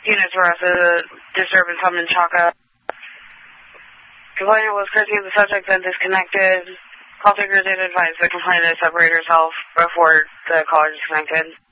Units arrested a disturbance on Menchaca. Complainant was cursing the subject, then disconnected. Call taker did advise the complainant to separate herself before the caller disconnected.